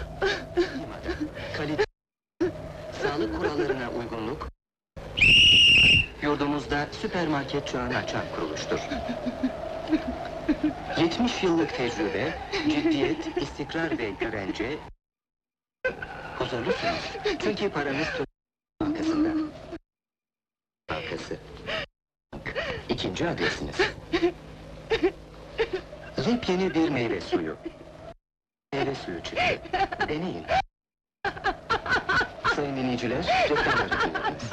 Klimada, kalite, sağlık kurallarına uygunluk, yurdumuzda süpermarket çağını açan kuruluştur. 70 yıllık tecrübe, ciddiyet, istikrar ve güvence, huzurlusunuz. Çünkü paranız Türk Bankası'nda. Bankası. İkinci adresiniz. Yepyeni bir meyve suyu. Meyve suyu çıktı. Deneyin. Sayın dinleyiciler, reklamları dinlediniz.